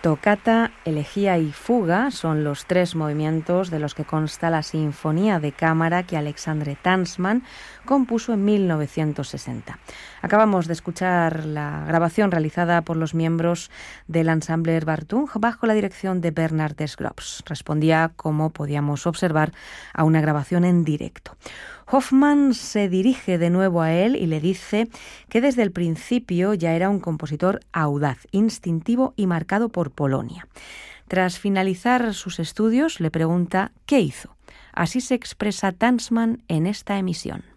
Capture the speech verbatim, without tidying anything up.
Toccata, elegía y fuga son los tres movimientos de los que consta la sinfonía de cámara que Alexandre Tansman compuso en mil novecientos sesenta. Acabamos de escuchar la grabación realizada por los miembros del Ensemble Wartung bajo la dirección de Bernard Desgrops. Respondía, como podíamos observar, a una grabación en directo. Hofmann se dirige de nuevo a él y le dice que desde el principio ya era un compositor audaz, instintivo y marcado por Polonia. Tras finalizar sus estudios, le pregunta qué hizo. Así se expresa Tansman en esta emisión.